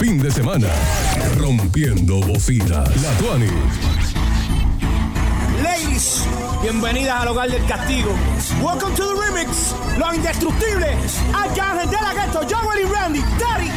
fin de semana. Rompiendo bocina. La Tuani. Ladies, bienvenidas al hogar del castigo. Welcome to the remix. Los indestructibles. Arcángel de la Gueto, Joel y Randy. Daddy.